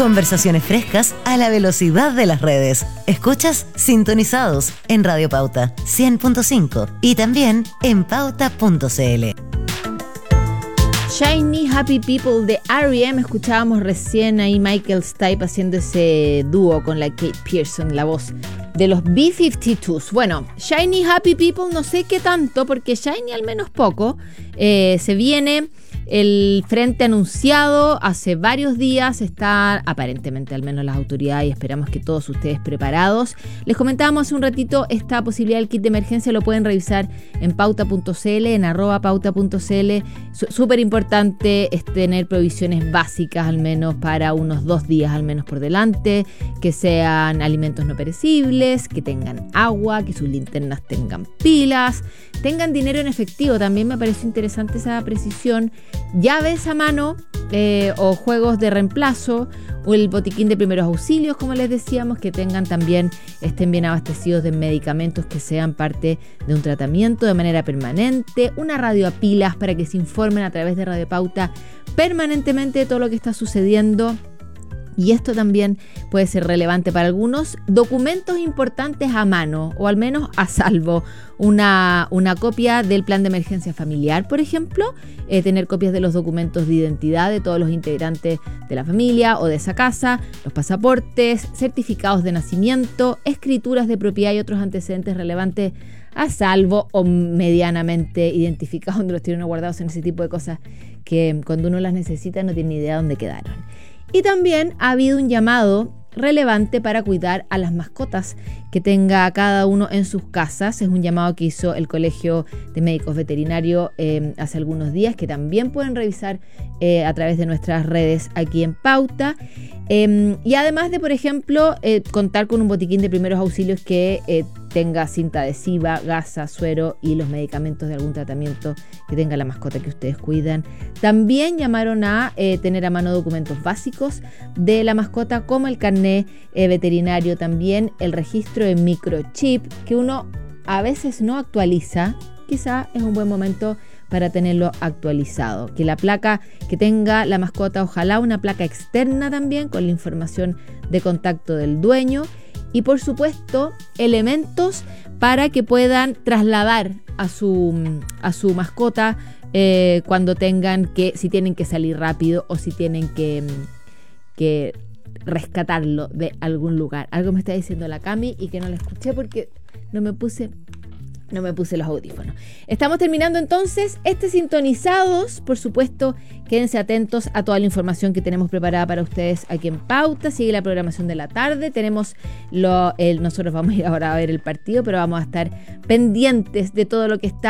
Conversaciones frescas a la velocidad de las redes. Escuchas Sintonizados en Radio Pauta 100.5 y también en pauta.cl. Shiny Happy People de R.E.M. Escuchábamos recién ahí Michael Stipe haciendo ese dúo con la Kate Pearson, la voz de los B-52s. Bueno, Shiny Happy People no sé qué tanto, porque Shiny al menos poco. Se viene el frente anunciado hace varios días, está aparentemente al menos las autoridades y esperamos que todos ustedes preparados. Les comentábamos hace un ratito esta posibilidad del kit de emergencia, lo pueden revisar en pauta.cl, en @pauta.cl. Súper importante es tener provisiones básicas al menos para unos 2 días al menos por delante, que sean alimentos no perecibles, que tengan agua, que sus linternas tengan pilas, tengan dinero en efectivo. También me pareció interesante esa precisión. Llaves a mano o juegos de reemplazo o el botiquín de primeros auxilios, como les decíamos, que tengan también, estén bien abastecidos de medicamentos que sean parte de un tratamiento de manera permanente, una radio a pilas para que se informen a través de Radio Pauta permanentemente de todo lo que está sucediendo. Y esto también puede ser relevante para algunos. Documentos importantes a mano, o al menos a salvo. Una copia del plan de emergencia familiar, por ejemplo. Tener copias de los documentos de identidad de todos los integrantes de la familia o de esa casa. Los pasaportes, certificados de nacimiento, escrituras de propiedad y otros antecedentes relevantes a salvo o medianamente identificados, donde los tienen guardados en ese tipo de cosas que cuando uno las necesita no tiene ni idea dónde quedaron. Y también ha habido un llamado relevante para cuidar a las mascotas que tenga cada uno en sus casas. Es un llamado que hizo el Colegio de Médicos Veterinarios hace algunos días, que también pueden revisar a través de nuestras redes aquí en Pauta. Y además de, por ejemplo, contar con un botiquín de primeros auxilios que tenga cinta adhesiva, gasa, suero y los medicamentos de algún tratamiento que tenga la mascota que ustedes cuidan. También llamaron a tener a mano documentos básicos de la mascota, como el carnet veterinario, también el registro de microchip, que uno a veces no actualiza. Quizá es un buen momento para tenerlo actualizado. Que la placa que tenga la mascota, ojalá una placa externa también, con la información de contacto del dueño. Y por supuesto, elementos para que puedan trasladar a su mascota cuando tengan que, si tienen que salir rápido o si tienen que rescatarlo de algún lugar. Algo me está diciendo la Cami y que no la escuché porque no me puse los audífonos. Estamos terminando entonces Sintonizados. Por supuesto, quédense atentos a toda la información que tenemos preparada para ustedes aquí en Pauta. Sigue la programación de la tarde. Tenemos nosotros vamos a ir ahora a ver el partido, pero vamos a estar pendientes de todo lo que está